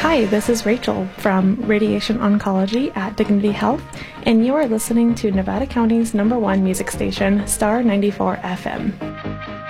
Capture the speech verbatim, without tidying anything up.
Hi, this is Rachel from Radiation Oncology at Dignity Health, and you are listening to Nevada County's number one music station, Star ninety-four F M.